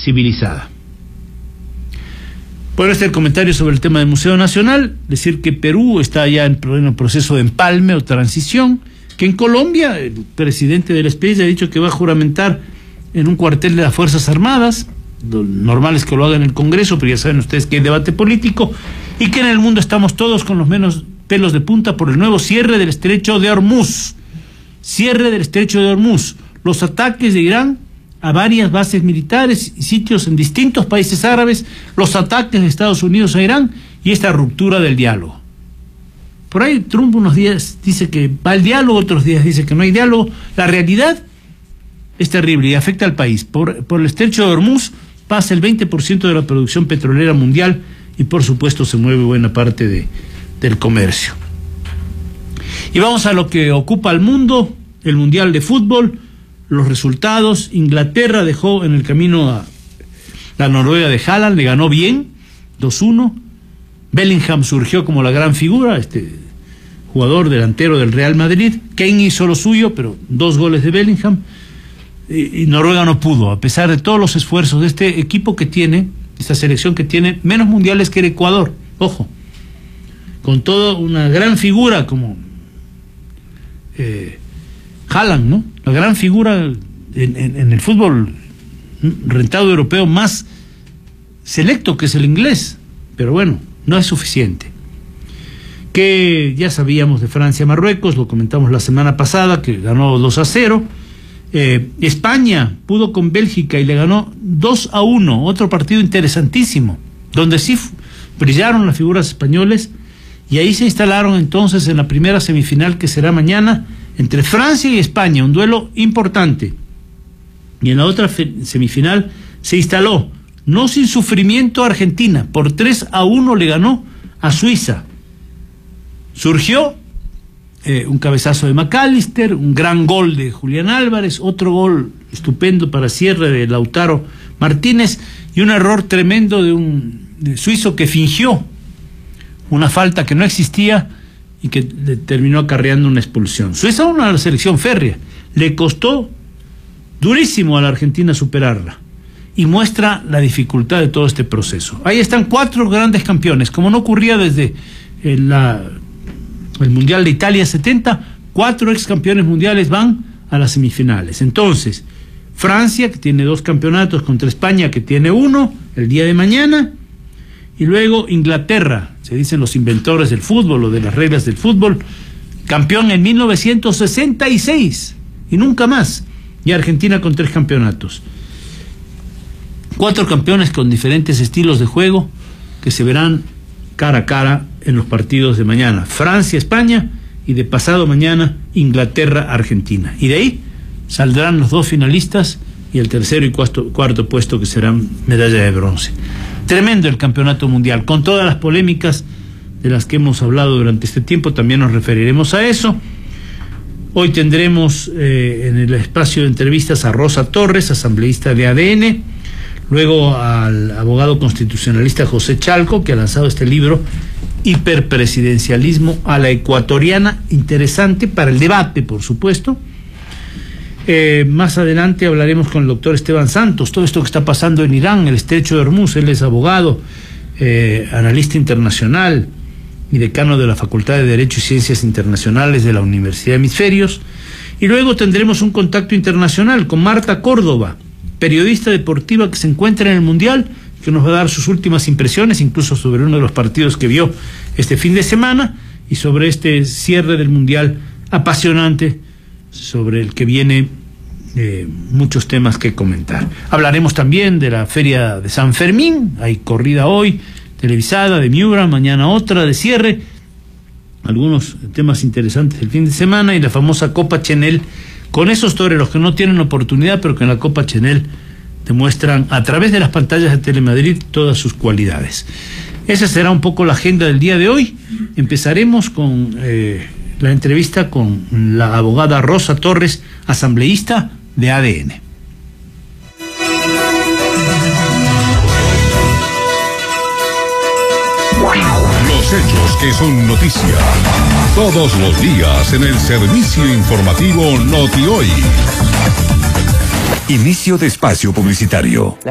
civilizada. Bueno, este es el comentario sobre el tema del Museo Nacional. Decir que Perú está ya en pleno proceso de empalme o transición, que en Colombia el presidente de la especie ha dicho que va a juramentar en un cuartel de las Fuerzas Armadas. Lo normal es que lo haga en el Congreso, pero ya saben ustedes que hay debate político, y que en el mundo estamos todos con los menos pelos de punta por el nuevo cierre del Estrecho de Hormuz. Cierre del Estrecho de Hormuz. Los ataques de Irán a varias bases militares y sitios en distintos países árabes, los ataques de Estados Unidos a Irán y esta ruptura del diálogo. Por ahí Trump unos días dice que va al diálogo, otros días dice que no hay diálogo. La realidad es terrible y afecta al país. Por el Estrecho de Hormuz pasa el 20% de la producción petrolera mundial y por supuesto se mueve buena parte del comercio. Y vamos a lo que ocupa al mundo, el Mundial de Fútbol. Los resultados: Inglaterra dejó en el camino a la Noruega de Haaland, le ganó bien, 2-1. Bellingham surgió como la gran figura, este jugador delantero del Real Madrid. Kane hizo lo suyo, pero 2 goles de Bellingham. Y Noruega no pudo, a pesar de todos los esfuerzos de este equipo que tiene, esta selección que tiene menos mundiales que el Ecuador. Ojo, con toda una gran figura como Haaland, ¿no? La gran figura en el fútbol rentado europeo más selecto, que es el inglés. Pero bueno, no es suficiente. Que ya sabíamos de Francia-Marruecos, lo comentamos la semana pasada, que ganó 2-0. España pudo con Bélgica y le ganó 2-1, otro partido interesantísimo, donde sí brillaron las figuras españoles, y ahí se instalaron entonces en la primera semifinal, que será mañana, entre Francia y España, un duelo importante. Y en la otra semifinal se instaló, no sin sufrimiento, Argentina. Por 3-1 le ganó a Suiza. Surgió un cabezazo de McAllister, un gran gol de Julián Álvarez, otro gol estupendo para cierre de Lautaro Martínez, y un error tremendo de un suizo que fingió una falta que no existía y que le terminó acarreando una expulsión. Suiza, una selección férrea, le costó durísimo a la Argentina superarla, y muestra la dificultad de todo este proceso. Ahí están 4 grandes campeones, como no ocurría desde el Mundial de Italia 70, 4 ex campeones mundiales van a las semifinales. Entonces, Francia, que tiene 2 campeonatos, contra España, que tiene 1 el día de mañana, y luego Inglaterra, se dicen los inventores del fútbol o de las reglas del fútbol, campeón en 1966 y nunca más, y Argentina con 3 campeonatos. 4 campeones con diferentes estilos de juego que se verán cara a cara en los partidos de mañana: Francia-España, y de pasado mañana Inglaterra-Argentina. Y de ahí saldrán los 2 finalistas y el tercero y cuarto puesto, que serán medalla de bronce. Tremendo el campeonato mundial, con todas las polémicas de las que hemos hablado durante este tiempo. También nos referiremos a eso. Hoy tendremos en el espacio de entrevistas a Rosa Torres, asambleísta de ADN, luego al abogado constitucionalista José Chalco, que ha lanzado este libro, Hiperpresidencialismo a la ecuatoriana, interesante para el debate, por supuesto. Más adelante hablaremos con el doctor Esteban Santos, todo esto que está pasando en Irán, el Estrecho de Hormuz. Él es abogado, analista internacional y decano de la Facultad de Derecho y Ciencias Internacionales de la Universidad de Hemisferios. Y luego tendremos un contacto internacional con Marta Córdoba, periodista deportiva que se encuentra en el Mundial, que nos va a dar sus últimas impresiones, incluso sobre uno de los partidos que vio este fin de semana, y sobre este cierre del Mundial apasionante, sobre el que viene muchos temas que comentar. Hablaremos también de la Feria de San Fermín. Hay corrida hoy, televisada, de Miura, mañana otra de cierre, algunos temas interesantes del fin de semana, y la famosa Copa Chenel, con esos toreros que no tienen oportunidad, pero que en la Copa Chenel demuestran a través de las pantallas de Telemadrid todas sus cualidades. Esa será un poco la agenda del día de hoy. Empezaremos con la entrevista con la abogada Rosa Torres, asambleísta de ADN. Los hechos que son noticia, todos los días en el servicio informativo Noti Hoy. Inicio de espacio publicitario.